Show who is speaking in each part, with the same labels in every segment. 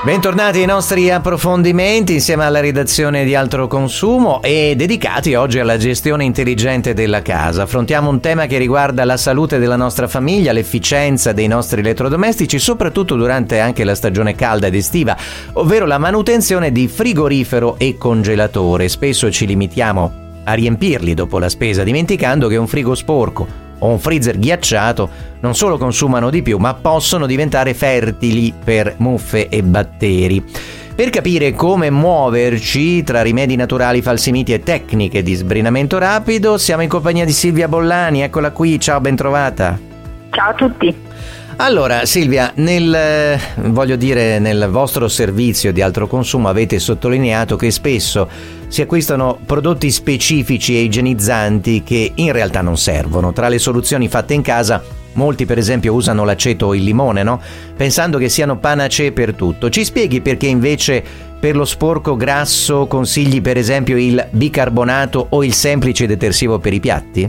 Speaker 1: Bentornati ai nostri approfondimenti insieme alla redazione di Altro Consumo e dedicati oggi alla gestione intelligente della casa. Affrontiamo un tema che riguarda la salute della nostra famiglia, l'efficienza dei nostri elettrodomestici, soprattutto durante anche la stagione calda ed estiva, ovvero la manutenzione di frigorifero e congelatore. Spesso ci limitiamo a riempirli dopo la spesa, dimenticando che un frigo sporco o un freezer ghiacciato non solo consumano di più, ma possono diventare fertili per muffe e batteri. Per capire come muoverci tra rimedi naturali, falsi miti e tecniche di sbrinamento rapido, siamo in compagnia di Silvia Bollani. Eccola qui, ciao, bentrovata.
Speaker 2: Ciao a tutti.
Speaker 1: Allora Silvia, nel vostro servizio di Altro Consumo avete sottolineato che spesso si acquistano prodotti specifici e igienizzanti che in realtà non servono. Tra le soluzioni fatte in casa, molti per esempio usano l'aceto o il limone, no? Pensando che siano panacee per tutto. Ci spieghi perché invece per lo sporco grasso consigli per esempio il bicarbonato o il semplice detersivo per i piatti?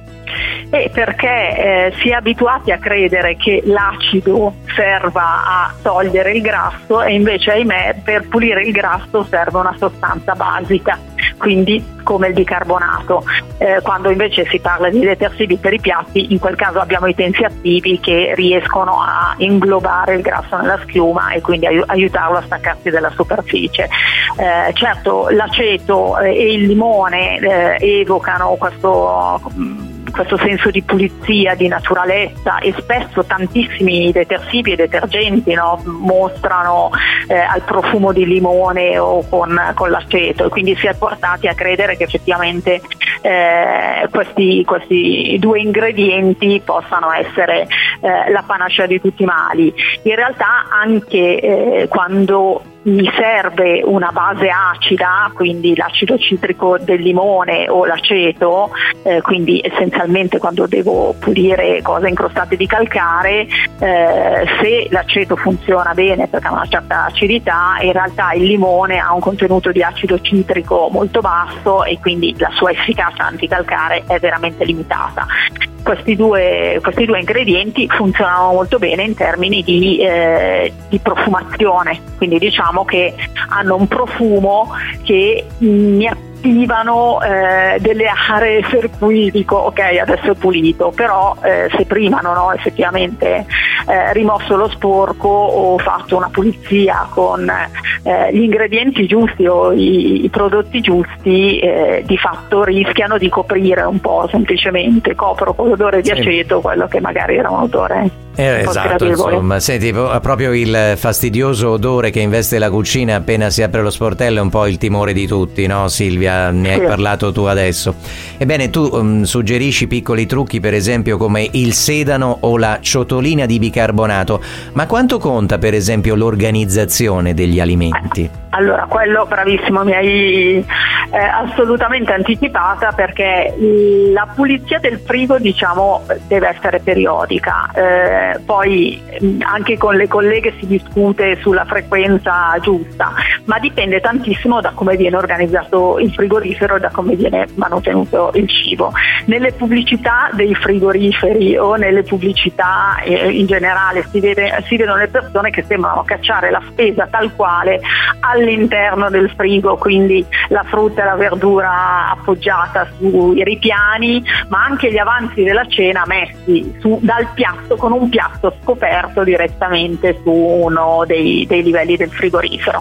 Speaker 2: Perché si è abituati a credere che l'acido serva a togliere il grasso e invece, ahimè, per pulire il grasso serve una sostanza basica, quindi come il bicarbonato. Quando invece si parla di detersivi per i piatti, in quel caso abbiamo i tensiattivi che riescono a inglobare il grasso nella schiuma e quindi aiutarlo a staccarsi dalla superficie. Certo, l'aceto e il limone evocano questo senso di pulizia, di naturalezza, e spesso tantissimi detersivi e detergenti, no, mostrano al profumo di limone o con l'aceto, e quindi si è portati a credere che effettivamente questi due ingredienti possano essere la panacea di tutti i mali. In realtà anche quando mi serve una base acida, quindi l'acido citrico del limone o l'aceto, quindi essenzialmente quando devo pulire cose incrostate di calcare, se l'aceto funziona bene perché ha una certa acidità, in realtà il limone ha un contenuto di acido citrico molto basso e quindi la sua efficacia anticalcare è veramente limitata. Questi due ingredienti funzionano molto bene in termini di profumazione, quindi diciamo che hanno un profumo che mi attivano delle aree per cui dico ok, adesso è pulito, però se prima non ho effettivamente rimosso lo sporco o fatto una pulizia con gli ingredienti giusti o i prodotti giusti, di fatto rischiano di coprire un po', semplicemente copro con l'odore di aceto quello che magari era un odore.
Speaker 1: Esatto, insomma, senti, proprio il fastidioso odore che investe la cucina appena si apre lo sportello è un po' il timore di tutti, no Silvia? Ne hai parlato tu adesso. Ebbene, tu suggerisci piccoli trucchi, per esempio come il sedano o la ciotolina di bicarbonato, ma quanto conta per esempio l'organizzazione degli alimenti?
Speaker 2: Allora, quello bravissimo, mi hai assolutamente anticipata, perché la pulizia del frigo, diciamo, deve essere periodica. Poi anche con le colleghe si discute sulla frequenza giusta, ma dipende tantissimo da come viene organizzato il frigorifero e da come viene manutenuto il cibo. Nelle pubblicità dei frigoriferi o nelle pubblicità in generale si vedono le persone che sembrano cacciare la spesa tal quale all'interno del frigo, quindi la frutta e la verdura appoggiata sui ripiani, ma anche gli avanzi della cena messi dal piatto, con un piatto scoperto direttamente su uno dei livelli del frigorifero.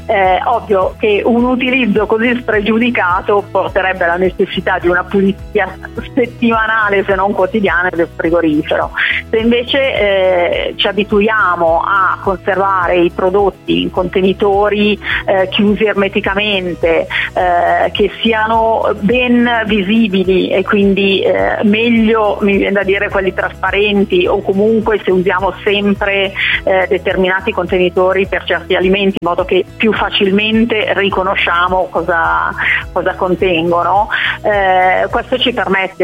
Speaker 2: Ovvio che un utilizzo così spregiudicato porterebbe alla necessità di una pulizia settimanale, se non quotidiana, del frigorifero. Se invece ci abituiamo a conservare i prodotti in contenitori chiusi ermeticamente, che siano ben visibili, e quindi meglio, mi viene da dire, quelli trasparenti, o comunque se usiamo sempre determinati contenitori per certi alimenti, in modo che più facilmente riconosciamo cosa contengono. Questo ci permette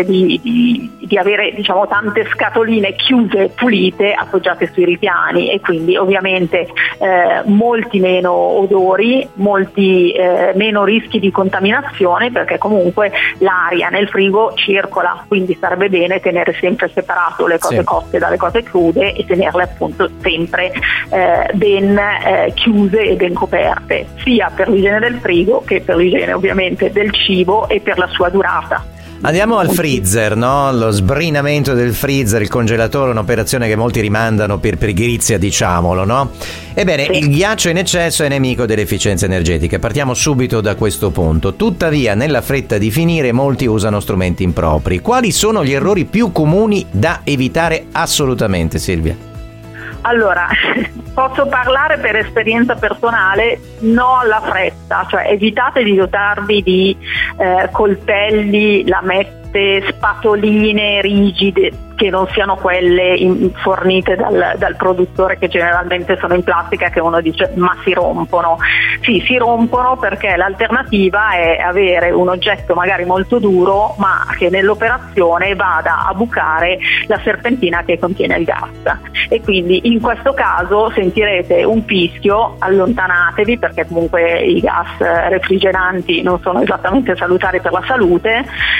Speaker 2: di avere, diciamo, tante scatoline chiuse e pulite appoggiate sui ripiani, e quindi ovviamente molti meno odori fuori, molti meno rischi di contaminazione, perché comunque l'aria nel frigo circola, quindi sarebbe bene tenere sempre separato le cose cotte dalle cose crude e tenerle appunto sempre ben chiuse e ben coperte, sia per l'igiene del frigo che per l'igiene ovviamente del cibo e per la sua durata.
Speaker 1: Andiamo al freezer, no? Lo sbrinamento del freezer, il congelatore, un'operazione che molti rimandano per pigrizia, diciamolo, no? Ebbene, il ghiaccio in eccesso è nemico dell'efficienza energetica. Partiamo subito da questo punto. Tuttavia, nella fretta di finire, molti usano strumenti impropri. Quali sono gli errori più comuni da evitare assolutamente, Silvia?
Speaker 2: Allora, posso parlare per esperienza personale, no alla fretta, cioè evitate di dotarvi di coltelli, lamette, spatoline rigide che non siano quelle fornite dal produttore, che generalmente sono in plastica, che uno dice ma si rompono. Sì, si rompono perché l'alternativa è avere un oggetto magari molto duro ma che nell'operazione vada a bucare la serpentina che contiene il gas, e quindi in questo caso sentirete un fischio, allontanatevi perché comunque i gas refrigeranti non sono esattamente salutari per la salute,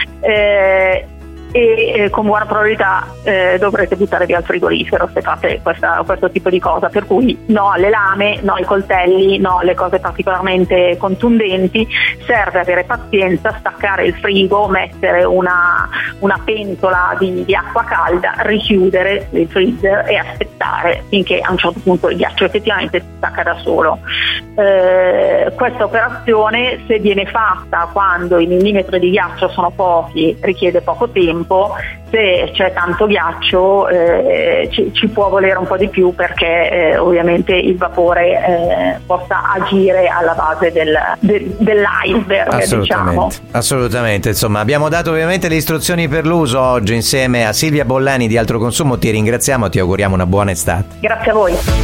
Speaker 2: e con buona probabilità dovrete buttare via il frigorifero se fate questo tipo di cosa, per cui no alle lame, no ai coltelli, no alle cose particolarmente contundenti. Serve avere pazienza, staccare il frigo, mettere una pentola di acqua calda, richiudere il freezer e aspettare finché a un certo punto il ghiaccio effettivamente si stacca da solo. Questa operazione, se viene fatta quando i millimetri di ghiaccio sono pochi, richiede poco tempo. Se c'è tanto ghiaccio ci può volere un po' di più, perché ovviamente il vapore possa agire alla base dell'iceberg, diciamo.
Speaker 1: Assolutamente, insomma abbiamo dato ovviamente le istruzioni per l'uso oggi insieme a Silvia Bollani di Altro Consumo. Ti ringraziamo, ti auguriamo una buona estate.
Speaker 2: Grazie a voi.